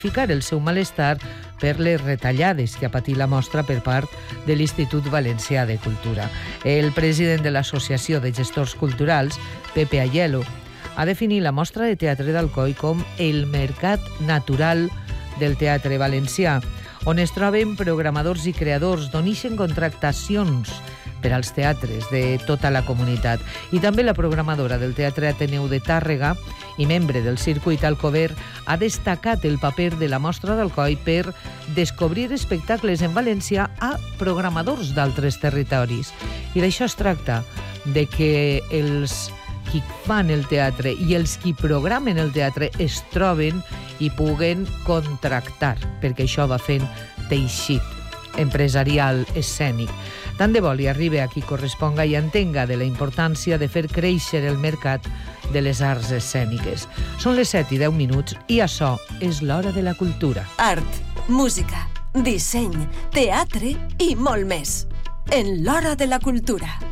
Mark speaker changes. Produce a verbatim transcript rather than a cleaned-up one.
Speaker 1: justificar el seu malestar per les retallades que ha patit la mostra per part de l'Institut Valencià de Cultura. El president de l'Associació de Gestors Culturals, Pepe Aiello, ha definit la mostra de teatre d'Alcoi com el mercat natural del teatre valencià, on es troben programadors i creadors d'on ixen contractacions per als teatres de tota la comunitat. I també la programadora del Teatre Ateneu de Tàrrega i membre del circuit Alcover ha destacat el paper de la mostra d'Alcoi per descobrir espectacles en valencià a programadors d'altres territoris. I d'això es tracta, de que els qui fan el teatre i els qui programen el teatre es troben i puguen contractar, perquè això va fent teixit empresarial escènic. Tant de bo li arribi a qui corresponga i entenga de la importància de fer créixer el mercat de les arts escèniques. Són les set i deu minuts i això és l'Hora de la Cultura.
Speaker 2: Art, música, disseny, teatre i molt més. En l'Hora de la Cultura.